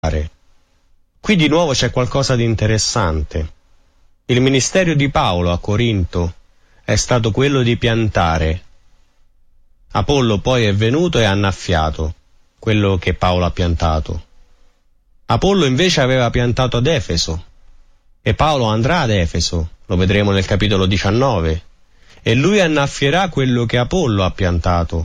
Qui di nuovo c'è qualcosa di interessante. Il ministero di Paolo a Corinto è stato quello di piantare. Apollo poi è venuto e ha annaffiato quello che Paolo ha piantato. Apollo invece aveva piantato ad Efeso e Paolo andrà ad Efeso, lo vedremo nel capitolo 19, e lui annaffierà quello che Apollo ha piantato.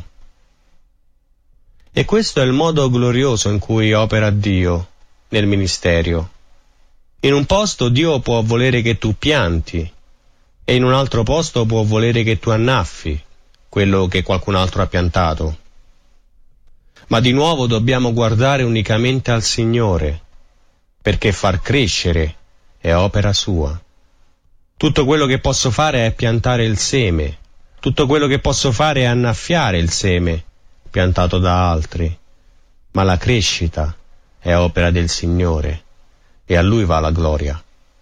E questo è il modo glorioso in cui opera Dio nel ministero. In un posto Dio può volere che tu pianti e in un altro posto può volere che tu annaffi quello che qualcun altro ha piantato. Ma di nuovo dobbiamo guardare unicamente al Signore, perché far crescere è opera sua. Tutto quello che posso fare è piantare il seme, tutto quello che posso fare è annaffiare il seme piantato da altri, ma la crescita è opera del Signore e a Lui va la gloria.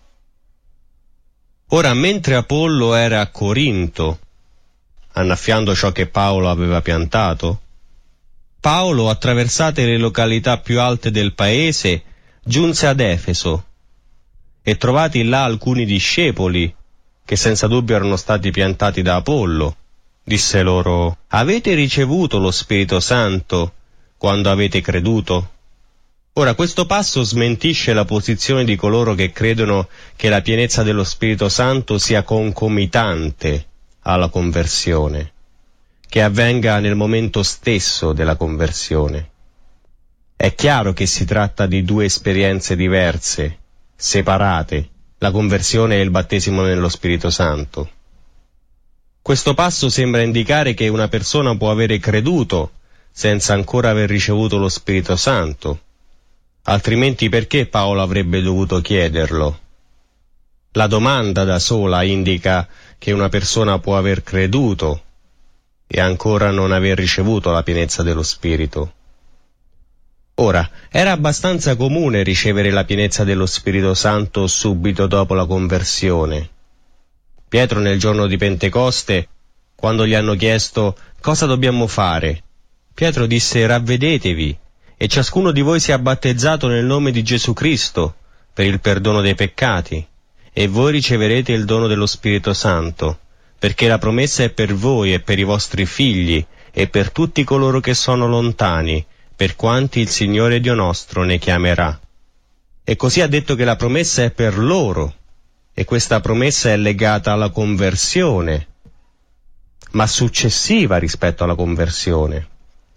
Ora, mentre Apollo era a Corinto, annaffiando ciò che Paolo aveva piantato, Paolo, attraversate le località più alte del paese, giunse ad Efeso e trovati là alcuni discepoli che senza dubbio erano stati piantati da Apollo, disse loro: avete ricevuto lo Spirito Santo quando avete creduto? Ora, questo passo smentisce la posizione di coloro che credono che la pienezza dello Spirito Santo sia concomitante alla conversione, che avvenga nel momento stesso della conversione. È chiaro che si tratta di due esperienze diverse, separate, la conversione e il battesimo nello Spirito Santo. Questo passo sembra indicare che una persona può avere creduto senza ancora aver ricevuto lo Spirito Santo, altrimenti perché Paolo avrebbe dovuto chiederlo? La domanda da sola indica che una persona può aver creduto e ancora non aver ricevuto la pienezza dello Spirito. Ora, era abbastanza comune ricevere la pienezza dello Spirito Santo subito dopo la conversione. Pietro nel giorno di Pentecoste, quando gli hanno chiesto cosa dobbiamo fare, Pietro disse: ravvedetevi e ciascuno di voi sia battezzato nel nome di Gesù Cristo per il perdono dei peccati, e voi riceverete il dono dello Spirito Santo, perché la promessa è per voi e per i vostri figli e per tutti coloro che sono lontani, per quanti il Signore Dio nostro ne chiamerà. E così ha detto che la promessa è per loro, e questa promessa è legata alla conversione, ma successiva rispetto alla conversione,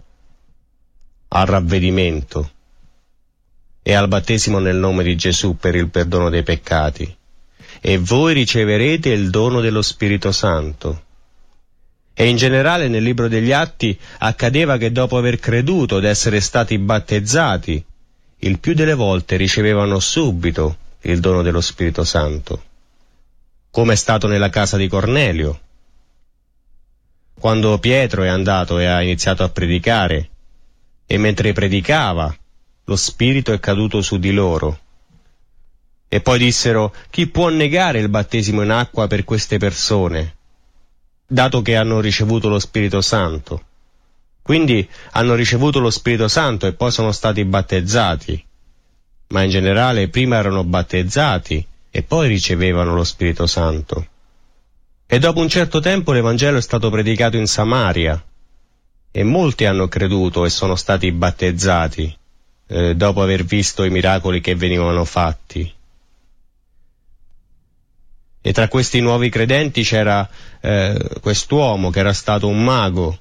al ravvedimento e al battesimo nel nome di Gesù per il perdono dei peccati. E voi riceverete il dono dello Spirito Santo. E in generale nel libro degli Atti accadeva che dopo aver creduto ed essere stati battezzati, il più delle volte ricevevano subito il dono dello Spirito Santo, come è stato nella casa di Cornelio. Quando Pietro è andato e ha iniziato a predicare, e mentre predicava, lo Spirito è caduto su di loro. E poi dissero: chi può negare il battesimo in acqua per queste persone, dato che hanno ricevuto lo Spirito Santo? Quindi hanno ricevuto lo Spirito Santo e poi sono stati battezzati, ma in generale prima erano battezzati e poi ricevevano lo Spirito Santo. E dopo un certo tempo l'Evangelo è stato predicato in Samaria e molti hanno creduto e sono stati battezzati dopo aver visto i miracoli che venivano fatti. E tra questi nuovi credenti c'era quest'uomo che era stato un mago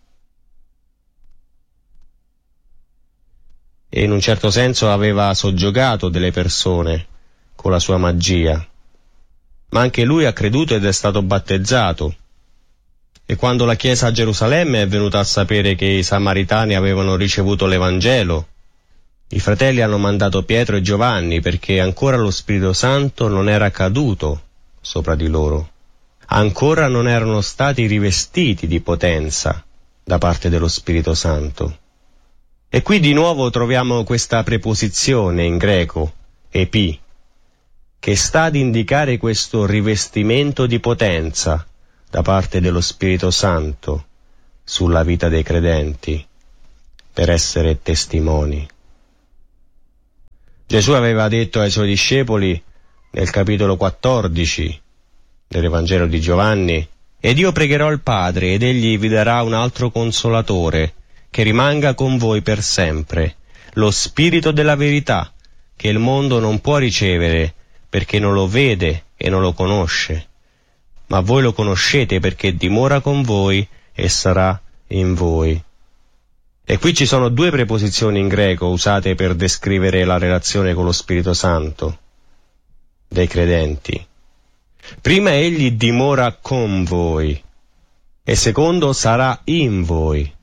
e in un certo senso aveva soggiogato delle persone con la sua magia, ma anche lui ha creduto ed è stato battezzato. E quando la Chiesa a Gerusalemme è venuta a sapere che i Samaritani avevano ricevuto l'Evangelo, i fratelli hanno mandato Pietro e Giovanni perché ancora lo Spirito Santo non era caduto sopra di loro. Ancora non erano stati rivestiti di potenza da parte dello Spirito Santo. E qui di nuovo troviamo questa preposizione in greco, epi, che sta ad indicare questo rivestimento di potenza da parte dello Spirito Santo sulla vita dei credenti per essere testimoni. Gesù aveva detto ai suoi discepoli nel capitolo 14 dell'Evangelo di Giovanni: «Ed io pregherò il Padre, ed egli vi darà un altro consolatore, che rimanga con voi per sempre, lo Spirito della verità, che il mondo non può ricevere, perché non lo vede e non lo conosce. Ma voi lo conoscete perché dimora con voi e sarà in voi». E qui ci sono due preposizioni in greco usate per descrivere la relazione con lo Spirito Santo dei credenti. Prima egli dimora con voi e secondo sarà in voi.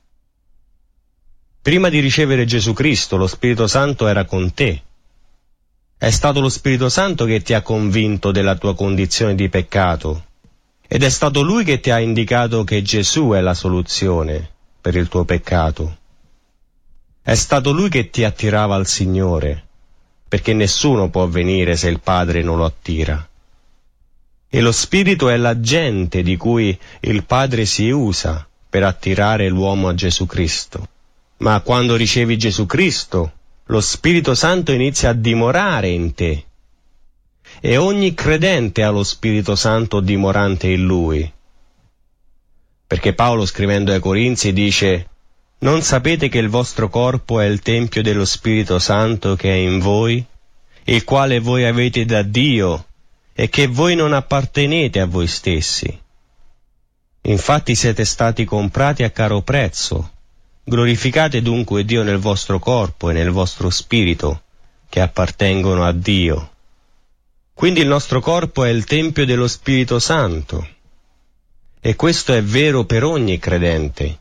Prima di ricevere Gesù Cristo, lo Spirito Santo era con te. È stato lo Spirito Santo che ti ha convinto della tua condizione di peccato, ed è stato Lui che ti ha indicato che Gesù è la soluzione per il tuo peccato. È stato Lui che ti attirava al Signore, perché nessuno può venire se il Padre non lo attira. E lo Spirito è l'agente di cui il Padre si usa per attirare l'uomo a Gesù Cristo. Ma quando ricevi Gesù Cristo, lo Spirito Santo inizia a dimorare in te. E ogni credente ha lo Spirito Santo dimorante in lui. Perché Paolo, scrivendo ai Corinzi, dice: «Non sapete che il vostro corpo è il tempio dello Spirito Santo che è in voi, il quale voi avete da Dio, e che voi non appartenete a voi stessi? Infatti siete stati comprati a caro prezzo. Glorificate dunque Dio nel vostro corpo e nel vostro spirito, che appartengono a Dio». Quindi il nostro corpo è il tempio dello Spirito Santo. E questo è vero per ogni credente.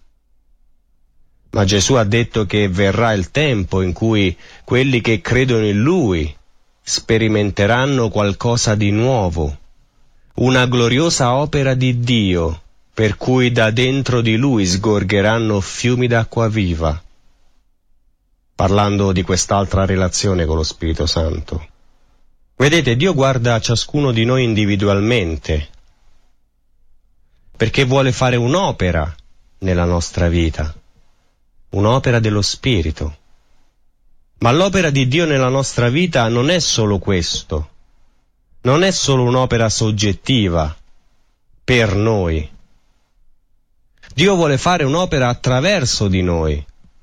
Ma Gesù ha detto che verrà il tempo in cui quelli che credono in Lui sperimenteranno qualcosa di nuovo, una gloriosa opera di Dio, per cui da dentro di Lui sgorgeranno fiumi d'acqua viva. Parlando di quest'altra relazione con lo Spirito Santo. Vedete, Dio guarda a ciascuno di noi individualmente, perché vuole fare un'opera nella nostra vita, un'opera dello Spirito. Ma l'opera di Dio nella nostra vita non è solo questo, non è solo un'opera soggettiva per noi. Dio vuole fare un'opera attraverso di noi.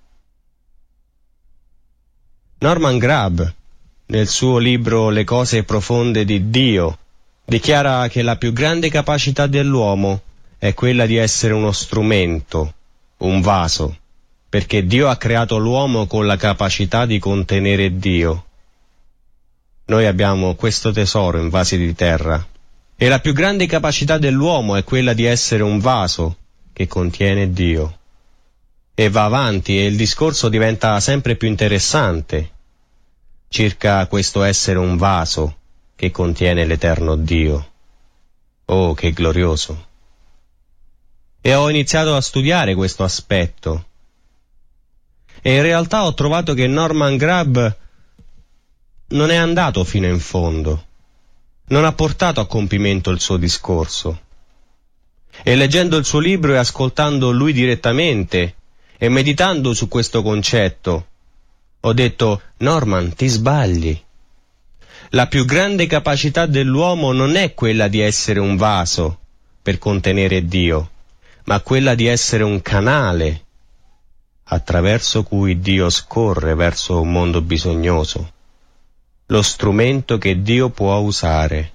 Norman Grab, nel suo libro Le cose profonde di Dio, dichiara che la più grande capacità dell'uomo è quella di essere uno strumento, un vaso, perché Dio ha creato l'uomo con la capacità di contenere Dio. Noi abbiamo questo tesoro in vasi di terra, e la più grande capacità dell'uomo è quella di essere un vaso che contiene Dio. E va avanti, e il discorso diventa sempre più interessante circa questo essere un vaso che contiene l'eterno Dio. Oh, che glorioso! E ho iniziato a studiare questo aspetto. E in realtà ho trovato che Norman Grab non è andato fino in fondo, non ha portato a compimento il suo discorso. E leggendo il suo libro e ascoltando lui direttamente e meditando su questo concetto, ho detto: Norman, ti sbagli. La più grande capacità dell'uomo non è quella di essere un vaso per contenere Dio, ma quella di essere un canale attraverso cui Dio scorre verso un mondo bisognoso, lo strumento che Dio può usare.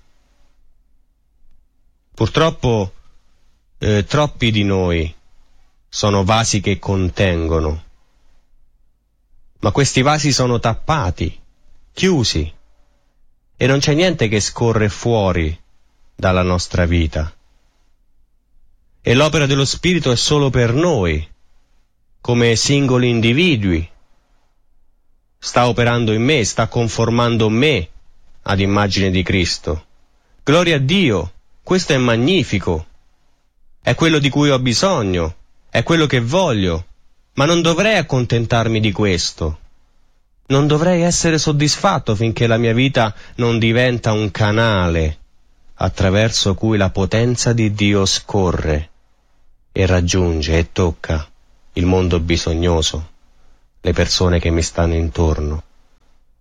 Purtroppo troppi di noi sono vasi che contengono, ma questi vasi sono tappati, chiusi, e non c'è niente che scorre fuori dalla nostra vita. E l'opera dello Spirito è solo per noi, come singoli individui. Sta operando in me, sta conformando me ad immagine di Cristo. Gloria a Dio, questo è magnifico. È quello di cui ho bisogno, è quello che voglio, ma non dovrei accontentarmi di questo. Non dovrei essere soddisfatto finché la mia vita non diventa un canale attraverso cui la potenza di Dio scorre e raggiunge e tocca il mondo bisognoso, le persone che mi stanno intorno.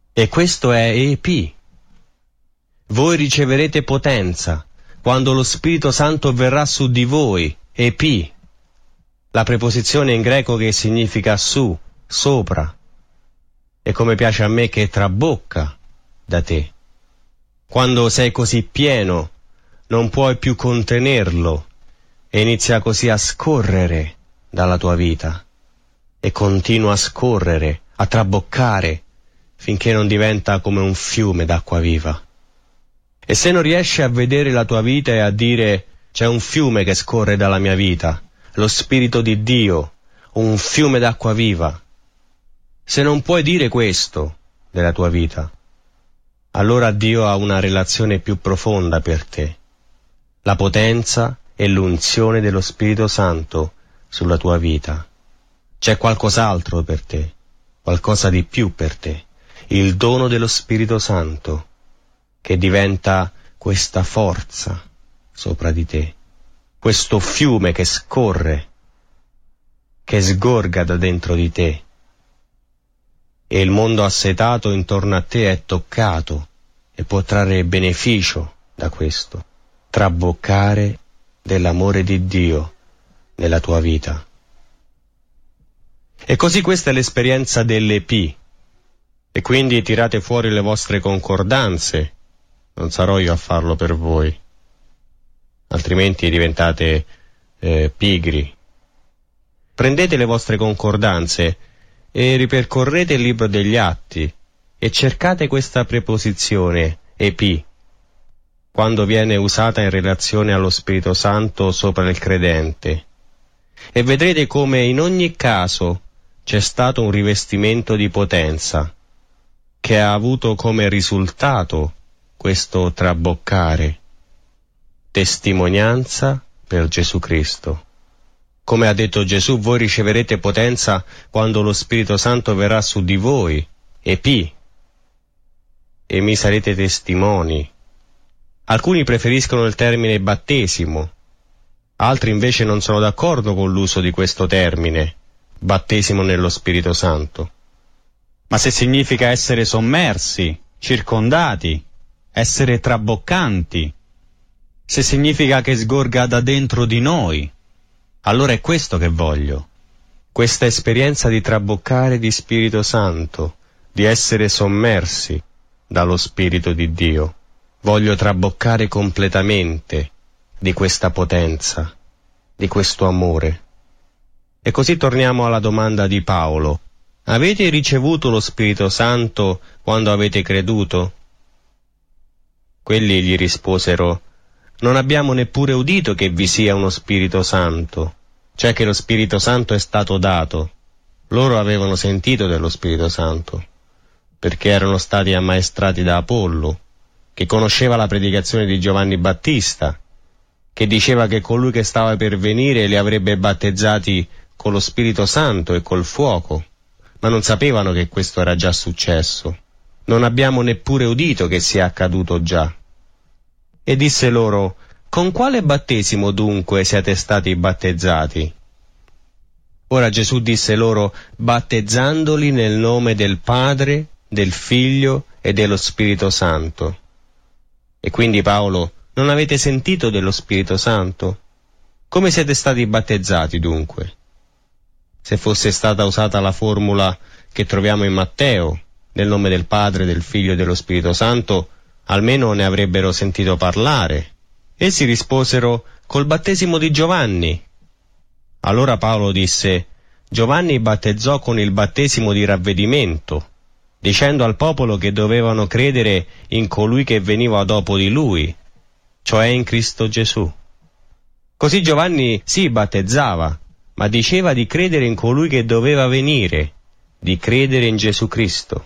E questo è epi. Voi riceverete potenza quando lo Spirito Santo verrà su di voi, epi. La preposizione in greco che significa su, sopra, e come piace a me che trabocca da te. Quando sei così pieno, non puoi più contenerlo e inizia così a scorrere dalla tua vita e continua a scorrere, a traboccare, finché non diventa come un fiume d'acqua viva. E se non riesci a vedere la tua vita e a dire c'è un fiume che scorre dalla mia vita, lo Spirito di Dio, un fiume d'acqua viva, se non puoi dire questo della tua vita, allora Dio ha una relazione più profonda per te, la potenza e l'unzione dello Spirito Santo sulla tua vita. C'è qualcos'altro per te, qualcosa di più per te, il dono dello Spirito Santo, che diventa questa forza sopra di te, questo fiume che scorre, che sgorga da dentro di te, e il mondo assetato intorno a te è toccato e può trarre beneficio da questo, traboccare dell'amore di Dio nella tua vita. E così questa è l'esperienza dell'EP, e quindi tirate fuori le vostre concordanze, non sarò io a farlo per voi, altrimenti diventate pigri. Prendete le vostre concordanze e ripercorrete il libro degli Atti e cercate questa preposizione, epi, quando viene usata in relazione allo Spirito Santo sopra il credente, e vedrete come in ogni caso c'è stato un rivestimento di potenza, che ha avuto come risultato questo traboccare, testimonianza per Gesù Cristo. Come ha detto Gesù, voi riceverete potenza quando lo Spirito Santo verrà su di voi, epi, e mi sarete testimoni. Alcuni preferiscono il termine battesimo, altri invece non sono d'accordo con l'uso di questo termine, battesimo nello Spirito Santo. Ma se significa essere sommersi, circondati, essere traboccanti, se significa che sgorga da dentro di noi, allora è questo che voglio, questa esperienza di traboccare di Spirito Santo, di essere sommersi dallo Spirito di Dio. Voglio traboccare completamente di questa potenza, di questo amore. E così torniamo alla domanda di Paolo. Avete ricevuto lo Spirito Santo quando avete creduto? Quelli gli risposero: non abbiamo neppure udito che vi sia uno Spirito Santo, cioè che lo Spirito Santo è stato dato. Loro avevano sentito dello Spirito Santo, perché erano stati ammaestrati da Apollo, che conosceva la predicazione di Giovanni Battista, che diceva che colui che stava per venire li avrebbe battezzati con lo Spirito Santo e col fuoco, ma non sapevano che questo era già successo. Non abbiamo neppure udito che sia accaduto già. E disse loro: con quale battesimo dunque siete stati battezzati? Ora Gesù disse loro: battezzandoli nel nome del Padre, del Figlio e dello Spirito Santo. E quindi Paolo: non avete sentito dello Spirito Santo? Come siete stati battezzati dunque? Se fosse stata usata la formula che troviamo in Matteo, nel nome del Padre, del Figlio e dello Spirito Santo, almeno ne avrebbero sentito parlare. Essi risposero: col battesimo di Giovanni. Allora Paolo disse: Giovanni battezzò con il battesimo di ravvedimento, dicendo al popolo che dovevano credere in colui che veniva dopo di lui, cioè in Cristo Gesù. Così Giovanni sì battezzava, ma diceva di credere in colui che doveva venire, di credere in Gesù Cristo.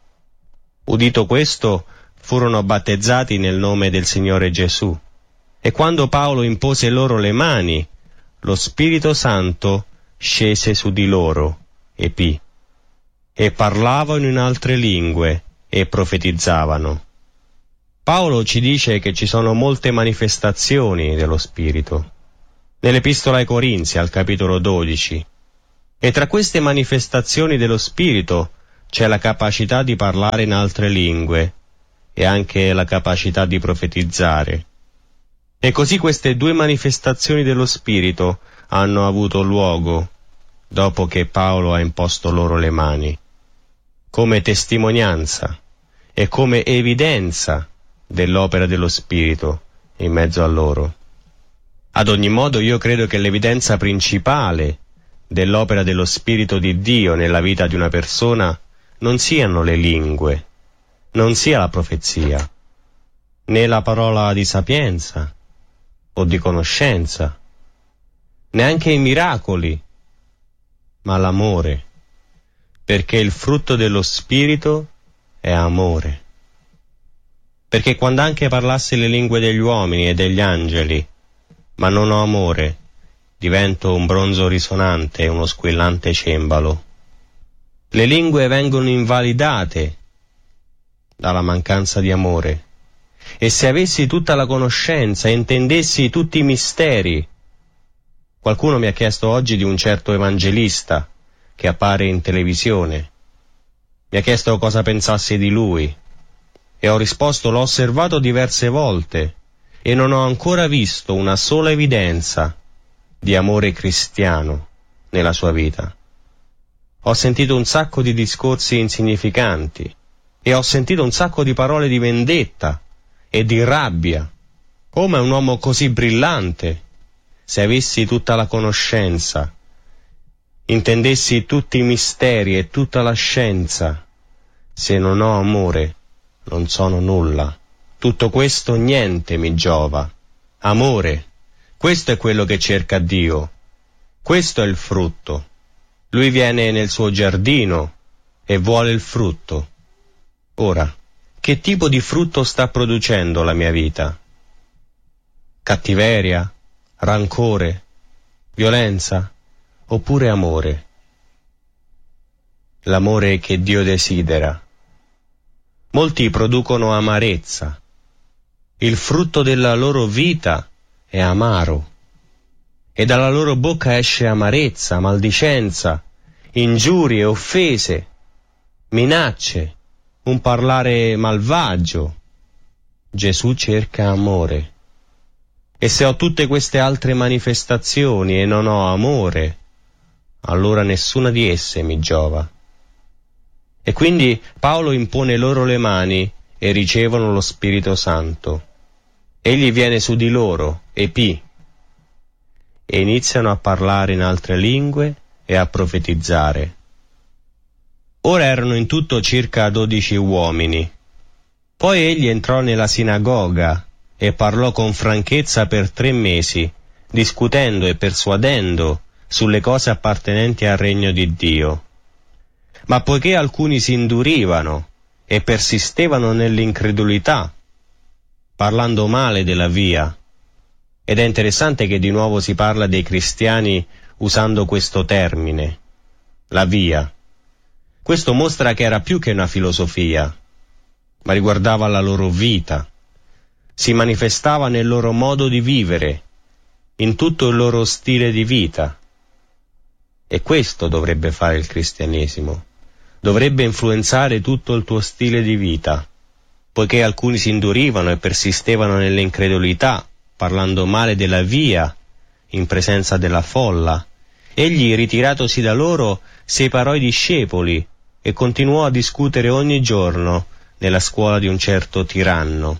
Udito questo, furono battezzati nel nome del Signore Gesù. E quando Paolo impose loro le mani, lo Spirito Santo scese su di loro, epi, e parlavano in altre lingue e profetizzavano. Paolo ci dice che ci sono molte manifestazioni dello Spirito. Nell'Epistola ai Corinzi, al capitolo 12, e tra queste manifestazioni dello Spirito c'è la capacità di parlare in altre lingue e anche la capacità di profetizzare. E così queste due manifestazioni dello Spirito hanno avuto luogo dopo che Paolo ha imposto loro le mani, come testimonianza e come evidenza dell'opera dello Spirito in mezzo a loro. Ad ogni modo, io credo che l'evidenza principale dell'opera dello Spirito di Dio nella vita di una persona non siano le lingue, non sia la profezia, né la parola di sapienza o di conoscenza, neanche i miracoli, ma l'amore, perché il frutto dello Spirito è amore. Perché quando anche parlassi le lingue degli uomini e degli angeli, ma non ho amore, divento un bronzo risonante e uno squillante cembalo. Le lingue vengono invalidate dalla mancanza di amore. E se avessi tutta la conoscenza e intendessi tutti i misteri. Qualcuno mi ha chiesto oggi di un certo evangelista che appare in televisione. Mi ha chiesto cosa pensassi di lui. E ho risposto: l'ho osservato diverse volte e non ho ancora visto una sola evidenza di amore cristiano nella sua vita. Ho sentito un sacco di discorsi insignificanti e ho sentito un sacco di parole di vendetta e di rabbia. Come un uomo così brillante, se avessi tutta la conoscenza, intendessi tutti i misteri e tutta la scienza, se non ho amore, non sono nulla. Tutto questo niente mi giova. Amore, questo è quello che cerca Dio. Questo è il frutto. Lui viene nel suo giardino e vuole il frutto. Ora, che tipo di frutto sta producendo la mia vita? Cattiveria, rancore, violenza, oppure amore? L'amore che Dio desidera. Molti producono amarezza. Il frutto della loro vita è amaro. E dalla loro bocca esce amarezza, maldicenza, ingiurie, offese, minacce, un parlare malvagio. Gesù cerca amore. E se ho tutte queste altre manifestazioni e non ho amore, allora nessuna di esse mi giova. E quindi Paolo impone loro le mani e ricevono lo Spirito Santo. Egli viene su di loro, epì, e iniziano a parlare in altre lingue e a profetizzare. Ora erano in tutto circa 12 uomini. Poi egli entrò nella sinagoga e parlò con franchezza per 3 mesi, discutendo e persuadendo sulle cose appartenenti al regno di Dio. Ma poiché alcuni si indurivano e persistevano nell'incredulità, parlando male della via, ed è interessante che di nuovo si parla dei cristiani usando questo termine, la via. Questo mostra che era più che una filosofia, ma riguardava la loro vita. Si manifestava nel loro modo di vivere, in tutto il loro stile di vita. E questo dovrebbe fare il cristianesimo. Dovrebbe influenzare tutto il tuo stile di vita. Poiché alcuni si indurivano e persistevano nell'incredulità, parlando male della via, in presenza della folla, egli, ritiratosi da loro, separò i discepoli e continuò a discutere ogni giorno nella scuola di un certo Tiranno.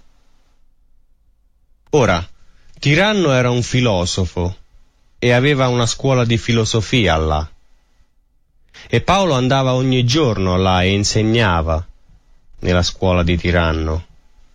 Ora, Tiranno era un filosofo e aveva una scuola di filosofia là. E Paolo andava ogni giorno là e insegnava nella scuola di Tiranno.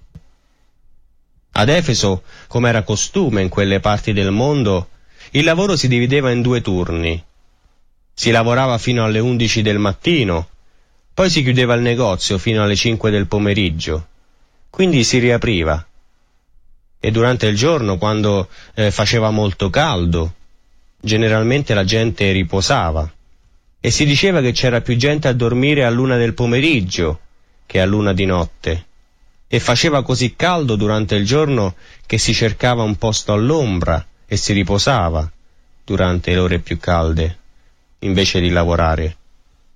Ad Efeso, come era costume in quelle parti del mondo, il lavoro si divideva in 2 turni. Si lavorava fino alle 11 del mattino, poi si chiudeva il negozio fino alle 5 del pomeriggio, quindi si riapriva. E durante il giorno, quando faceva molto caldo, generalmente la gente riposava. E si diceva che c'era più gente a dormire all'1 del pomeriggio che all'1 di notte. E faceva così caldo durante il giorno che si cercava un posto all'ombra e si riposava durante le ore più calde, invece di lavorare.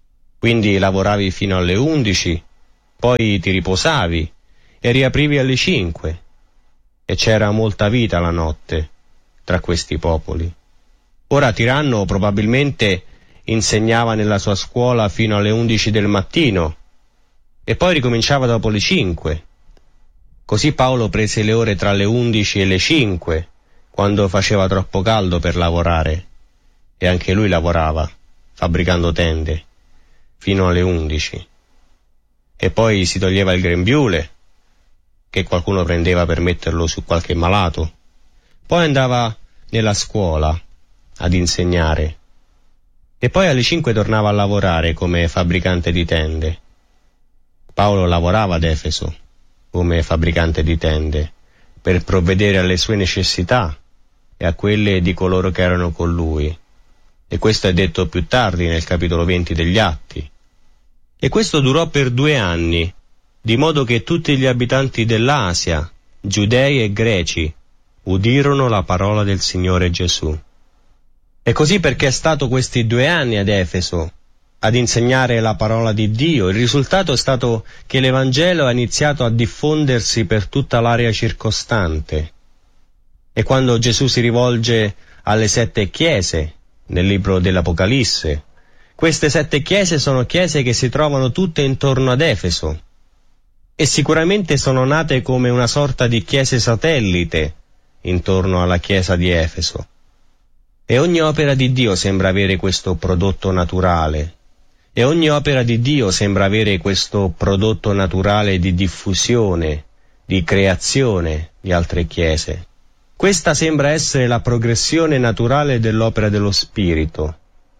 Quindi lavoravi fino alle 11, poi ti riposavi e riaprivi alle 5. E c'era molta vita la notte tra questi popoli. Ora Tiranno probabilmente insegnava nella sua scuola fino alle 11 del mattino e poi ricominciava dopo le 5. Così Paolo prese le ore tra le 11 e le 5, quando faceva troppo caldo per lavorare, e anche lui lavorava, fabbricando tende, fino alle 11. E poi si toglieva il grembiule, che qualcuno prendeva per metterlo su qualche malato. Poi andava nella scuola ad insegnare. E poi alle 5 tornava a lavorare come fabbricante di tende. Paolo lavorava ad Efeso come fabbricante di tende per provvedere alle sue necessità e a quelle di coloro che erano con lui. E questo è detto più tardi nel capitolo 20 degli Atti. E questo durò per 2 anni, di modo che tutti gli abitanti dell'Asia, giudei e greci, udirono la parola del Signore Gesù. E così perché è stato questi 2 anni ad Efeso ad insegnare la parola di Dio, il risultato è stato che l'Evangelo ha iniziato a diffondersi per tutta l'area circostante. E quando Gesù si rivolge alle 7 chiese nel libro dell'Apocalisse, queste 7 chiese sono chiese che si trovano tutte intorno ad Efeso e sicuramente sono nate come una sorta di chiese satellite intorno alla chiesa di Efeso. E ogni opera di Dio sembra avere questo prodotto naturale, e ogni opera di Dio sembra avere questo prodotto naturale di diffusione, di creazione di altre chiese. Questa sembra essere la progressione naturale dell'opera dello Spirito.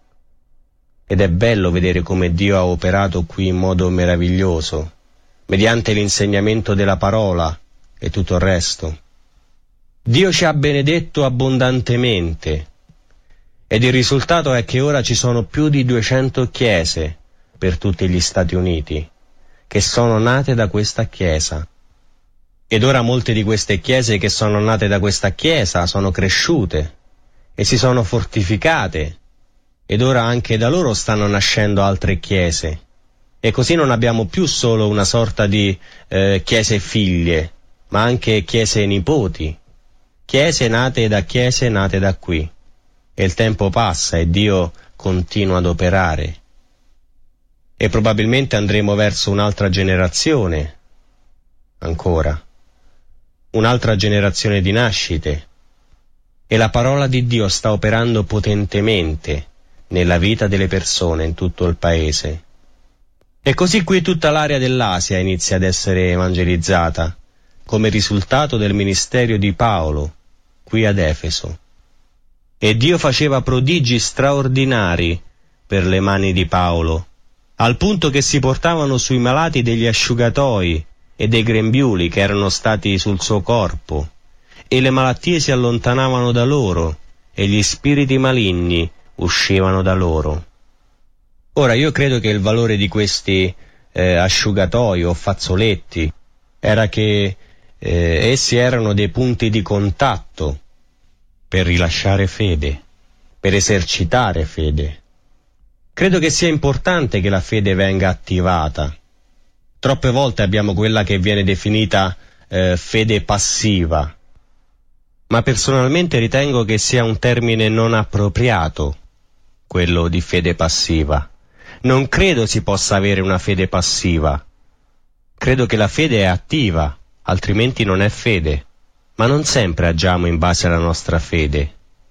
Ed è bello vedere come Dio ha operato qui in modo meraviglioso, mediante l'insegnamento della parola e tutto il resto. Dio ci ha benedetto abbondantemente. Ed il risultato è che ora ci sono più di 200 chiese per tutti gli Stati Uniti, che sono nate da questa chiesa. Ed ora molte di queste chiese che sono nate da questa chiesa sono cresciute e si sono fortificate, ed ora anche da loro stanno nascendo altre chiese. E così non abbiamo più solo una sorta di chiese figlie, ma anche chiese nipoti, chiese nate da qui. E il tempo passa e Dio continua ad operare. E probabilmente andremo verso un'altra generazione, ancora, un'altra generazione di nascite. E la parola di Dio sta operando potentemente nella vita delle persone in tutto il paese. E così qui tutta l'area dell'Asia inizia ad essere evangelizzata, come risultato del ministero di Paolo, qui ad Efeso. E Dio faceva prodigi straordinari per le mani di Paolo, al punto che si portavano sui malati degli asciugatoi e dei grembiuli che erano stati sul suo corpo, e le malattie si allontanavano da loro, e gli spiriti maligni uscivano da loro. Ora io credo che il valore di questi asciugatoi o fazzoletti era che essi erano dei punti di contatto per rilasciare fede, per esercitare fede. Credo che sia importante che la fede venga attivata. Troppe volte abbiamo quella che viene definita fede passiva, ma personalmente ritengo che sia un termine non appropriato, quello di fede passiva. Non credo si possa avere una fede passiva. Credo che la fede è attiva, altrimenti non è fede. Ma non sempre agiamo in base alla nostra fede.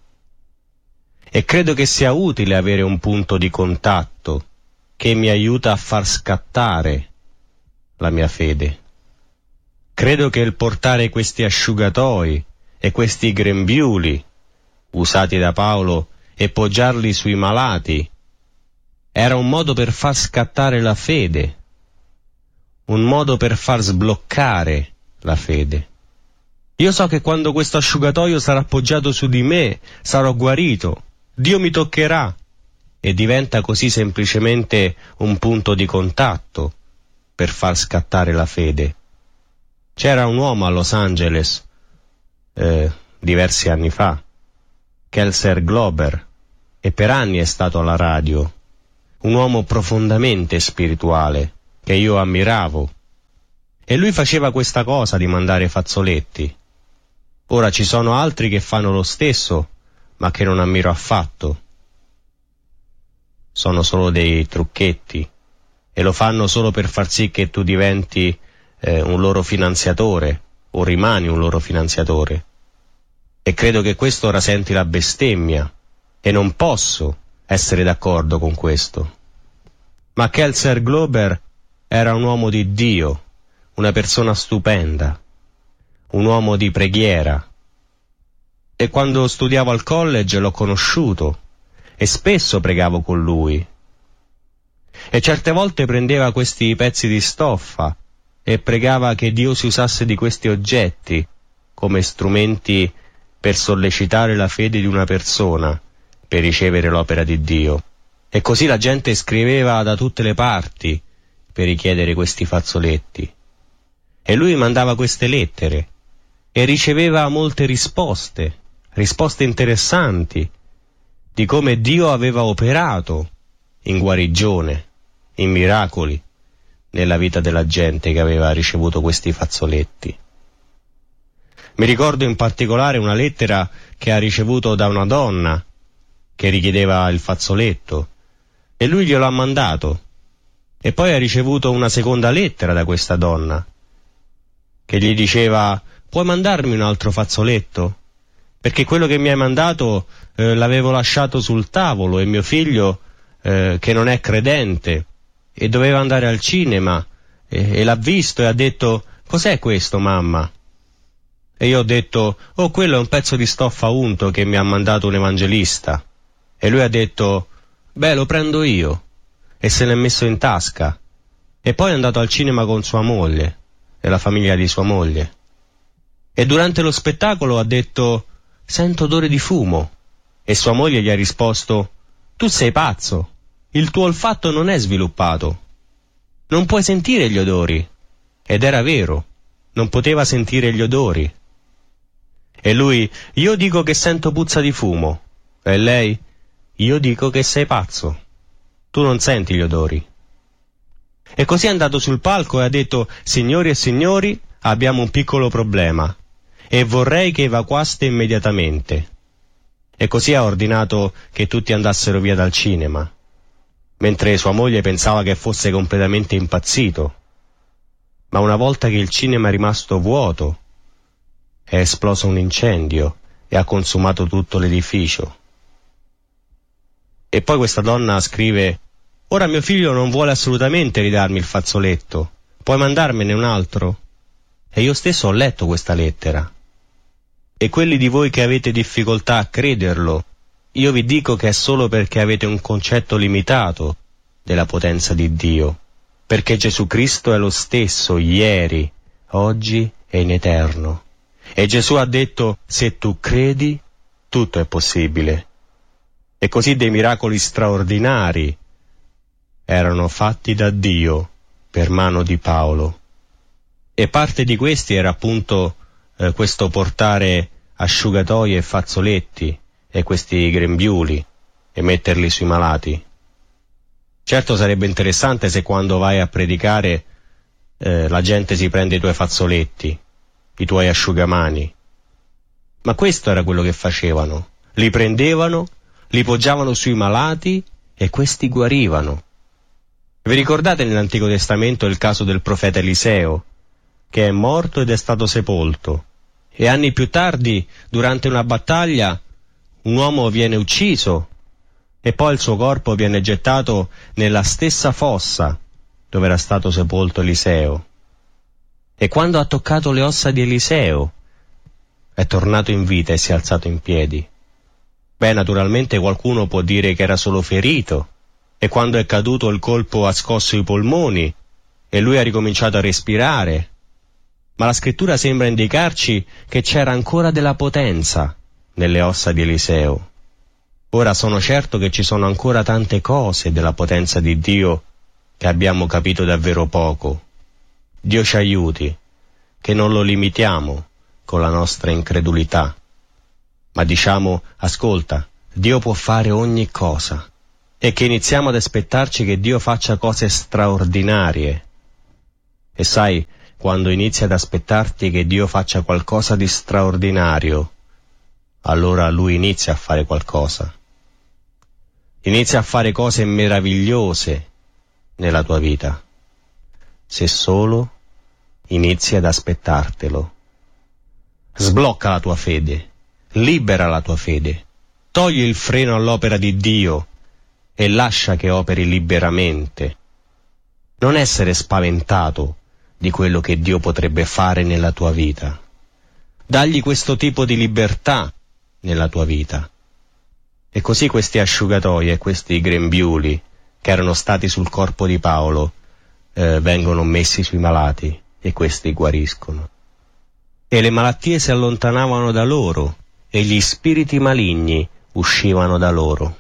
E credo che sia utile avere un punto di contatto che mi aiuta a far scattare la mia fede. Credo che il portare questi asciugatoi e questi grembiuli usati da Paolo e poggiarli sui malati era un modo per far scattare la fede, un modo per far sbloccare la fede. Io so che quando questo asciugatoio sarà appoggiato su di me, sarò guarito, Dio mi toccherà, e diventa così semplicemente un punto di contatto per far scattare la fede. C'era un uomo a Los Angeles, diversi anni fa, Kelser Glober, e per anni è stato alla radio, un uomo profondamente spirituale, che io ammiravo. E lui faceva questa cosa di mandare fazzoletti. Ora ci sono altri che fanno lo stesso, ma che non ammiro affatto. Sono solo dei trucchetti e lo fanno solo per far sì che tu diventi un loro finanziatore o rimani un loro finanziatore. E credo che questo rasenti la bestemmia e non posso essere d'accordo con questo. Ma Kelser Glober era un uomo di Dio, una persona stupenda, un uomo di preghiera. E quando studiavo al college l'ho conosciuto e spesso pregavo con lui. E certe volte prendeva questi pezzi di stoffa e pregava che Dio si usasse di questi oggetti come strumenti per sollecitare la fede di una persona per ricevere l'opera di Dio. E così la gente scriveva da tutte le parti per richiedere questi fazzoletti. E lui mandava queste lettere e riceveva molte risposte interessanti di come Dio aveva operato in guarigione, in miracoli, nella vita della gente che aveva ricevuto questi fazzoletti. Mi ricordo in particolare una lettera che ha ricevuto da una donna che richiedeva il fazzoletto e lui glielo ha mandato. E poi ha ricevuto una seconda lettera da questa donna che gli diceva: puoi mandarmi un altro fazzoletto? Perché quello che mi hai mandato l'avevo lasciato sul tavolo e mio figlio, che non è credente e doveva andare al cinema e l'ha visto e ha detto: cos'è questo, mamma? E io ho detto: oh, quello è un pezzo di stoffa unto che mi ha mandato un evangelista. E lui ha detto: beh, lo prendo io. E se l'è messo in tasca. E poi è andato al cinema con sua moglie e la famiglia di sua moglie. E durante lo spettacolo ha detto: sento odore di fumo. E sua moglie gli ha risposto: tu sei pazzo, il tuo olfatto non è sviluppato, non puoi sentire gli odori. Ed era vero, non poteva sentire gli odori. E lui: io dico che sento puzza di fumo. E lei: io dico che sei pazzo, tu non senti gli odori. E così è andato sul palco e ha detto: signori e signori, abbiamo un piccolo problema e vorrei che evacuaste immediatamente. E così ha ordinato che tutti andassero via dal cinema, mentre sua moglie pensava che fosse completamente impazzito. Ma una volta che il cinema è rimasto vuoto, è esploso un incendio e ha consumato tutto l'edificio. E poi questa donna scrive: ora mio figlio non vuole assolutamente ridarmi il fazzoletto, puoi mandarmene un altro? E io stesso ho letto questa lettera. E quelli di voi che avete difficoltà a crederlo, io vi dico che è solo perché avete un concetto limitato della potenza di Dio, perché Gesù Cristo è lo stesso ieri, oggi e in eterno. E Gesù ha detto: se tu credi, tutto è possibile. E così dei miracoli straordinari erano fatti da Dio per mano di Paolo. E parte di questi era appunto questo portare asciugatoie e fazzoletti e questi grembiuli e metterli sui malati. Certo sarebbe interessante se quando vai a predicare la gente si prende i tuoi fazzoletti, i tuoi asciugamani. Ma questo era quello che facevano. Li prendevano, li poggiavano sui malati e questi guarivano. Vi ricordate nell'Antico Testamento il caso del profeta Eliseo, che è morto ed è stato sepolto? E anni più tardi, durante una battaglia, un uomo viene ucciso e poi il suo corpo viene gettato nella stessa fossa dove era stato sepolto Eliseo. E quando ha toccato le ossa di Eliseo, è tornato in vita e si è alzato in piedi. Beh, naturalmente qualcuno può dire che era solo ferito, e quando è caduto il colpo ha scosso i polmoni e lui ha ricominciato a respirare. Ma la scrittura sembra indicarci che c'era ancora della potenza nelle ossa di Eliseo. Ora sono certo che ci sono ancora tante cose della potenza di Dio che abbiamo capito davvero poco. Dio ci aiuti, che non lo limitiamo con la nostra incredulità, ma diciamo: ascolta, Dio può fare ogni cosa e che iniziamo ad aspettarci che Dio faccia cose straordinarie. E sai, quando inizi ad aspettarti che Dio faccia qualcosa di straordinario, allora Lui inizia a fare qualcosa. Inizia a fare cose meravigliose nella tua vita, se solo inizi ad aspettartelo. Sblocca la tua fede, libera la tua fede, togli il freno all'opera di Dio e lascia che operi liberamente. Non essere spaventato di quello che Dio potrebbe fare nella tua vita. Dagli questo tipo di libertà nella tua vita. E così questi asciugatoi e questi grembiuli che erano stati sul corpo di Paolo vengono messi sui malati e questi guariscono. E le malattie si allontanavano da loro e gli spiriti maligni uscivano da loro.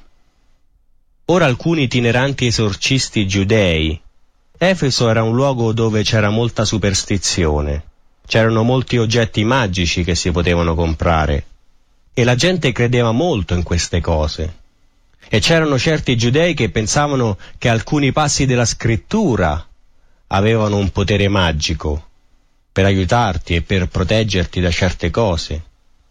Ora alcuni itineranti esorcisti giudei. Efeso era un luogo dove c'era molta superstizione, c'erano molti oggetti magici che si potevano comprare e la gente credeva molto in queste cose. E c'erano certi giudei che pensavano che alcuni passi della scrittura avevano un potere magico per aiutarti e per proteggerti da certe cose.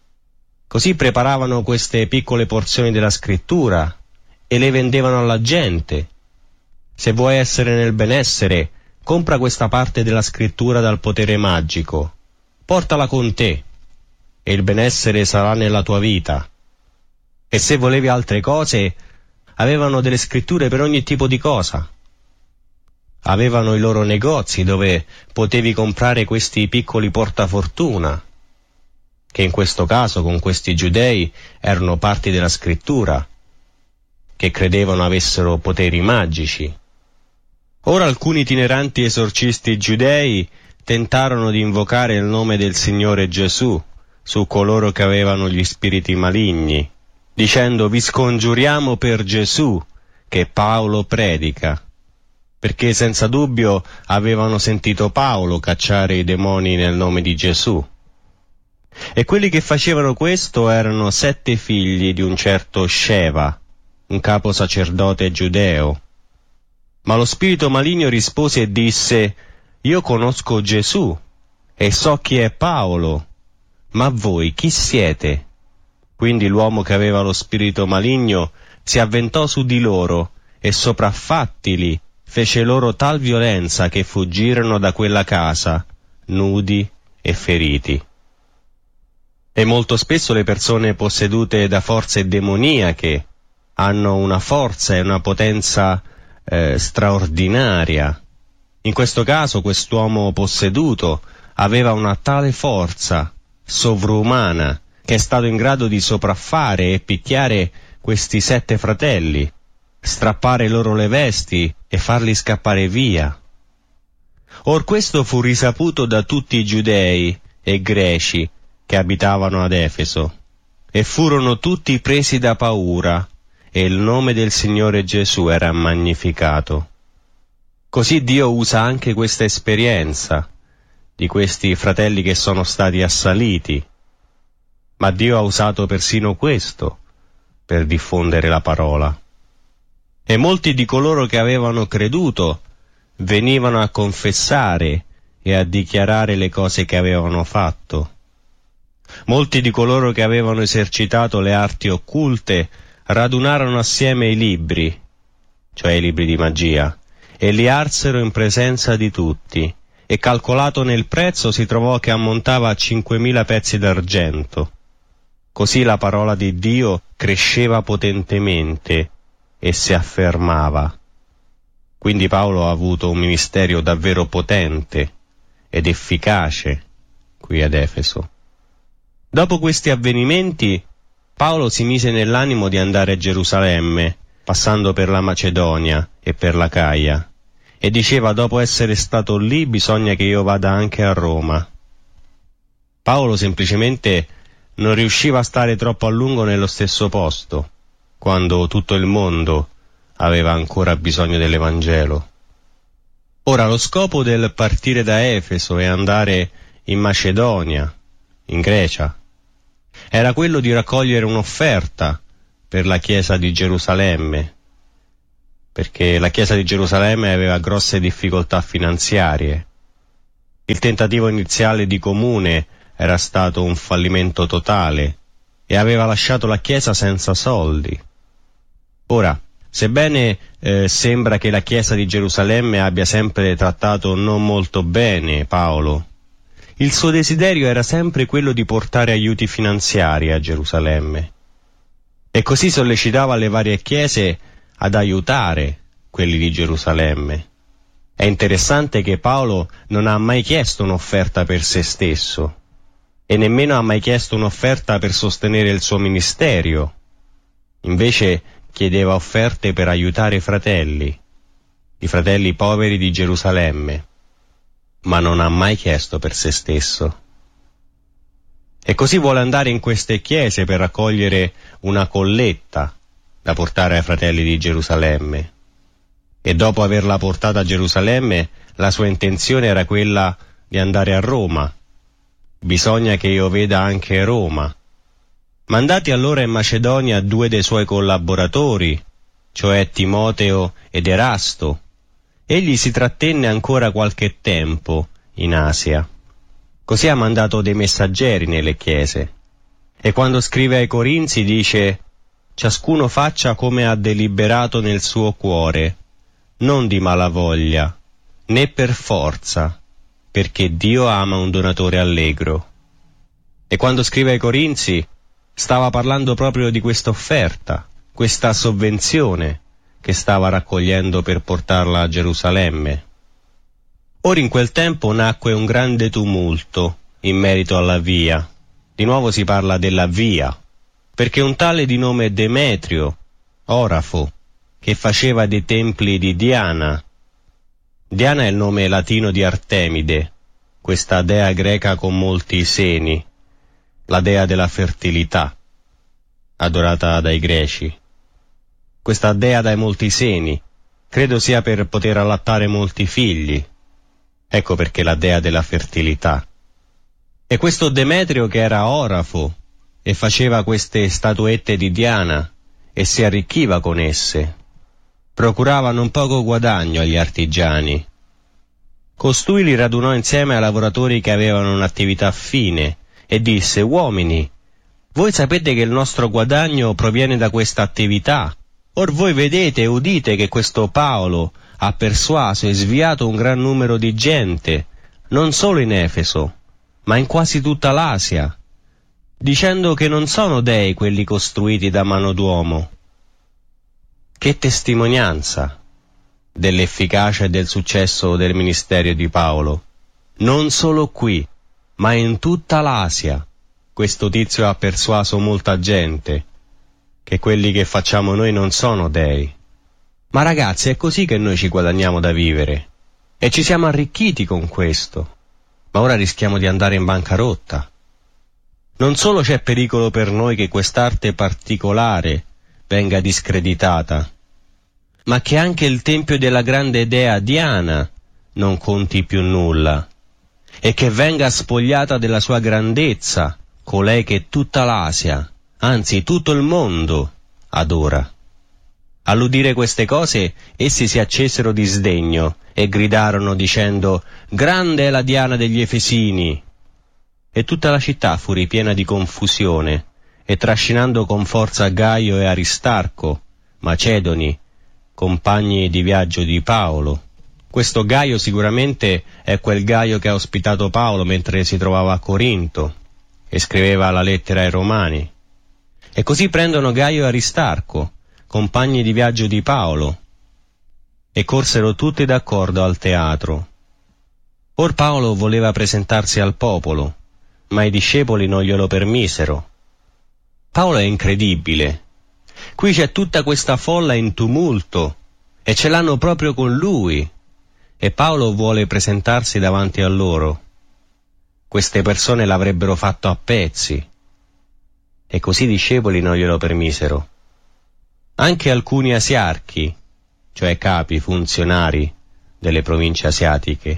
Così preparavano queste piccole porzioni della scrittura e le vendevano alla gente. Se vuoi essere nel benessere, compra questa parte della scrittura dal potere magico, portala con te e il benessere sarà nella tua vita. E se volevi altre cose, avevano delle scritture per ogni tipo di cosa. Avevano i loro negozi dove potevi comprare questi piccoli portafortuna, che in questo caso con questi giudei erano parti della scrittura, che credevano avessero poteri magici. Ora alcuni itineranti esorcisti giudei tentarono di invocare il nome del Signore Gesù su coloro che avevano gli spiriti maligni, dicendo: vi scongiuriamo per Gesù che Paolo predica, perché senza dubbio avevano sentito Paolo cacciare i demoni nel nome di Gesù. E quelli che facevano questo erano 7 figli di un certo Sceva, un capo sacerdote giudeo. Ma lo spirito maligno rispose e disse: io conosco Gesù e so chi è Paolo, ma voi chi siete? Quindi l'uomo che aveva lo spirito maligno si avventò su di loro e sopraffattili fece loro tal violenza che fuggirono da quella casa, nudi e feriti. E molto spesso le persone possedute da forze demoniache hanno una forza e una potenza straordinaria. In questo caso quest'uomo posseduto aveva una tale forza sovrumana che è stato in grado di sopraffare e picchiare questi 7 fratelli, strappare loro le vesti e farli scappare via. Or questo fu risaputo da tutti i giudei e greci che abitavano ad Efeso, e furono tutti presi da paura, e il nome del Signore Gesù era magnificato. Così Dio usa anche questa esperienza di questi fratelli che sono stati assaliti, ma Dio ha usato persino questo per diffondere la parola. E molti di coloro che avevano creduto venivano a confessare e a dichiarare le cose che avevano fatto. Molti di coloro che avevano esercitato le arti occulte radunarono assieme i libri, cioè i libri di magia, e li arsero in presenza di tutti, e calcolato nel prezzo si trovò che ammontava a 5.000 pezzi d'argento. Così la parola di Dio cresceva potentemente e si affermava. Quindi Paolo ha avuto un ministero davvero potente ed efficace qui ad Efeso. Dopo questi avvenimenti, Paolo si mise nell'animo di andare a Gerusalemme, passando per la Macedonia e per l'Acaia, e diceva: dopo essere stato lì bisogna che io vada anche a Roma. Paolo semplicemente non riusciva a stare troppo a lungo nello stesso posto, quando tutto il mondo aveva ancora bisogno dell'Evangelo. Ora lo scopo del partire da Efeso e andare in Macedonia, in Grecia, era quello di raccogliere un'offerta per la chiesa di Gerusalemme, perché la Chiesa di Gerusalemme aveva grosse difficoltà finanziarie. Il tentativo iniziale di comune era stato un fallimento totale e aveva lasciato la Chiesa senza soldi. Ora, sebbene sembra che la Chiesa di Gerusalemme abbia sempre trattato non molto bene Paolo, il suo desiderio era sempre quello di portare aiuti finanziari a Gerusalemme e così sollecitava le varie chiese ad aiutare quelli di Gerusalemme. È interessante che Paolo non ha mai chiesto un'offerta per se stesso e nemmeno ha mai chiesto un'offerta per sostenere il suo ministero. Invece chiedeva offerte per aiutare i fratelli poveri di Gerusalemme, ma non ha mai chiesto per se stesso. E così vuole andare in queste chiese per raccogliere una colletta da portare ai fratelli di Gerusalemme. E dopo averla portata a Gerusalemme, la sua intenzione era quella di andare a Roma. Bisogna che io veda anche Roma. Mandati allora in Macedonia 2 dei suoi collaboratori, cioè Timoteo ed Erasto, egli si trattenne ancora qualche tempo in Asia. Così ha mandato dei messaggeri nelle chiese. E quando scrive ai Corinzi dice: ciascuno faccia come ha deliberato nel suo cuore, non di malavoglia, né per forza, perché Dio ama un donatore allegro. E quando scrive ai Corinzi stava parlando proprio di questa offerta, questa sovvenzione che stava raccogliendo per portarla a Gerusalemme. Ora in quel tempo nacque un grande tumulto in merito alla via. Di nuovo si parla della via, perché un tale di nome Demetrio, orafo, che faceva dei templi di Diana. Diana è il nome latino di Artemide, questa dea greca con molti seni, la dea della fertilità, adorata dai greci. Questa dea dai molti seni, credo sia per poter allattare molti figli. Ecco perché la dea della fertilità. E questo Demetrio che era orafo e faceva queste statuette di Diana e si arricchiva con esse, procurava non poco guadagno agli artigiani. Costui li radunò insieme ai lavoratori che avevano un'attività fine e disse: uomini, voi sapete che il nostro guadagno proviene da questa attività. Or voi vedete e udite che questo Paolo ha persuaso e sviato un gran numero di gente, non solo in Efeso, ma in quasi tutta l'Asia, dicendo che non sono dei quelli costruiti da mano d'uomo. Che testimonianza dell'efficacia e del successo del ministero di Paolo. Non solo qui, ma in tutta l'Asia, questo tizio ha persuaso molta gente che quelli che facciamo noi non sono dei. Ma ragazzi, è così che noi ci guadagniamo da vivere, e ci siamo arricchiti con questo, ma ora rischiamo di andare in bancarotta. Non solo c'è pericolo per noi che quest'arte particolare venga discreditata, ma che anche il tempio della grande dea Diana non conti più nulla, e che venga spogliata della sua grandezza colei che tutta l'Asia, anzi tutto il mondo, adora. All'udire queste cose, essi si accesero di sdegno e gridarono dicendo: «Grande è la Diana degli Efesini!» E tutta la città fu ripiena di confusione, e trascinando con forza Gaio e Aristarco, macedoni, compagni di viaggio di Paolo. Questo Gaio sicuramente è quel Gaio che ha ospitato Paolo mentre si trovava a Corinto e scriveva la lettera ai Romani. E così prendono Gaio e Aristarco, compagni di viaggio di Paolo, e corsero tutti d'accordo al teatro. Or Paolo voleva presentarsi al popolo, ma i discepoli non glielo permisero. Paolo è incredibile. Qui c'è tutta questa folla in tumulto, e ce l'hanno proprio con lui, e Paolo vuole presentarsi davanti a loro. Queste persone l'avrebbero fatto a pezzi, e così i discepoli non glielo permisero. Anche alcuni asiarchi, cioè capi, funzionari delle province asiatiche,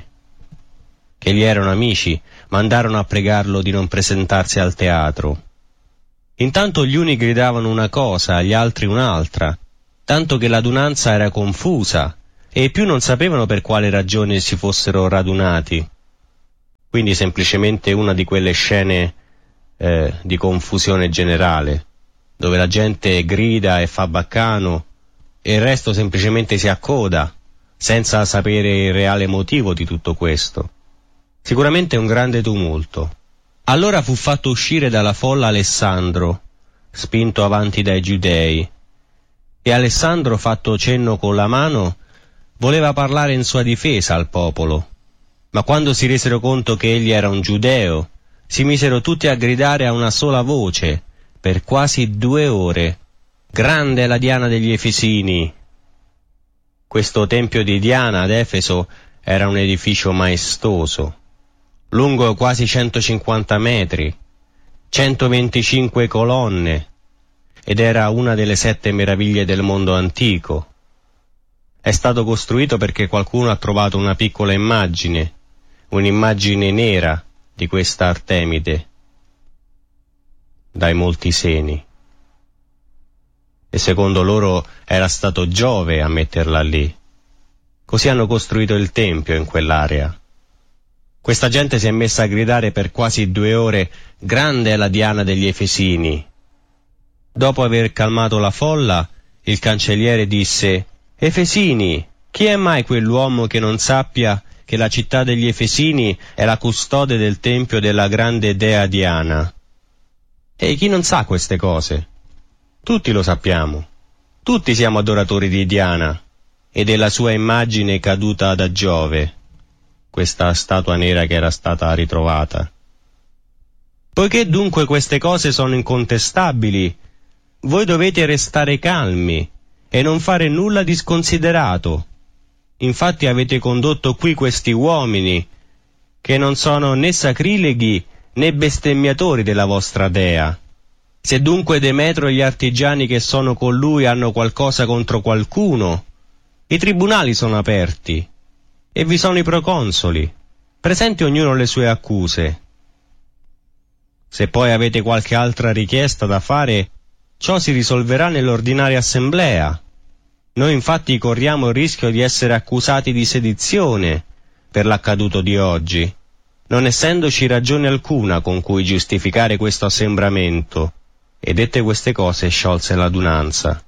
che gli erano amici, mandarono a pregarlo di non presentarsi al teatro. Intanto gli uni gridavano una cosa, gli altri un'altra, tanto che l'adunanza era confusa e i più non sapevano per quale ragione si fossero radunati. Quindi semplicemente una di quelle scene di confusione generale, dove la gente grida e fa baccano e il resto semplicemente si accoda, senza sapere il reale motivo di tutto questo. Sicuramente un grande tumulto. Allora fu fatto uscire dalla folla Alessandro, spinto avanti dai giudei, e Alessandro, fatto cenno con la mano, voleva parlare in sua difesa al popolo. Ma quando si resero conto che egli era un giudeo, si misero tutti a gridare a una sola voce, per quasi 2 ore: «Grande è la Diana degli Efesini!» Questo tempio di Diana ad Efeso era un edificio maestoso, lungo quasi 150 metri, 125 colonne, ed era una delle 7 meraviglie del mondo antico. È stato costruito perché qualcuno ha trovato una piccola immagine, un'immagine nera di questa Artemide, dai molti seni. E secondo loro era stato Giove a metterla lì. Così hanno costruito il tempio in quell'area. Questa gente si è messa a gridare per quasi 2 ore: «Grande è la Diana degli Efesini!» Dopo aver calmato la folla, il cancelliere disse: «Efesini, chi è mai quell'uomo che non sappia che la città degli Efesini è la custode del tempio della grande dea Diana?» E chi non sa queste cose? Tutti lo sappiamo. Tutti siamo adoratori di Diana e della sua immagine caduta da Giove, questa statua nera che era stata ritrovata. Poiché dunque queste cose sono incontestabili, voi dovete restare calmi e non fare nulla di sconsiderato. Infatti avete condotto qui questi uomini, che non sono né sacrileghi né bestemmiatori della vostra dea. Se dunque Demetro e gli artigiani che sono con lui hanno qualcosa contro qualcuno, i tribunali sono aperti e vi sono i proconsoli. Presenti ognuno le sue accuse. Se poi avete qualche altra richiesta da fare, ciò si risolverà nell'ordinaria assemblea. Noi infatti corriamo il rischio di essere accusati di sedizione per l'accaduto di oggi, non essendoci ragione alcuna con cui giustificare questo assembramento. E dette queste cose sciolse l'adunanza.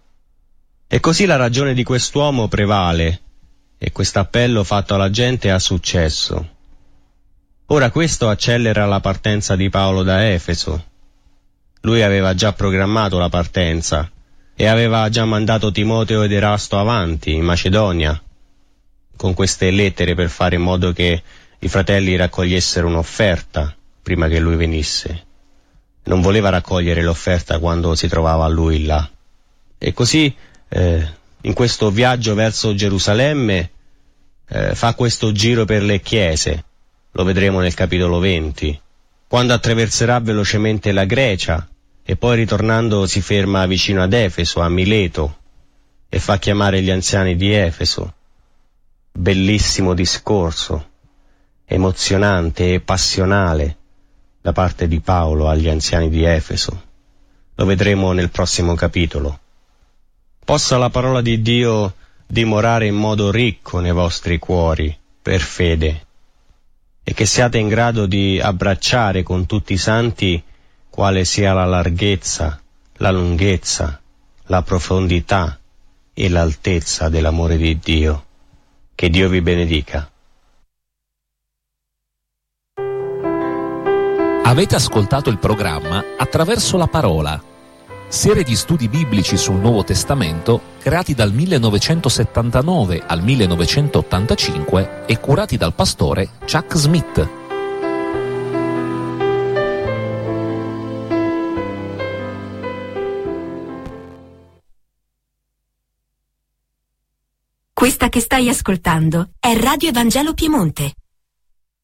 E così la ragione di quest'uomo prevale, e quest'appello fatto alla gente ha successo. Ora questo accelera la partenza di Paolo da Efeso. Lui aveva già programmato la partenza e aveva già mandato Timoteo ed Erasto avanti in Macedonia con queste lettere per fare in modo che i fratelli raccogliessero un'offerta prima che lui venisse. Non voleva raccogliere l'offerta quando si trovava lui là. E così in questo viaggio verso Gerusalemme fa questo giro per le chiese, lo vedremo nel capitolo 20, quando attraverserà velocemente la Grecia e poi ritornando si ferma vicino ad Efeso, a Mileto, e fa chiamare gli anziani di Efeso. Bellissimo discorso, emozionante e passionale da parte di Paolo agli anziani di Efeso. Lo vedremo nel prossimo capitolo. Possa la parola di Dio dimorare in modo ricco nei vostri cuori per fede, e che siate in grado di abbracciare con tutti i santi quale sia la larghezza, la lunghezza, la profondità e l'altezza dell'amore di Dio. Che Dio vi benedica. Avete ascoltato il programma Attraverso la Parola, serie di studi biblici sul Nuovo Testamento creati dal 1979 al 1985 e curati dal pastore Chuck Smith. Questa che stai ascoltando è Radio Evangelo Piemonte,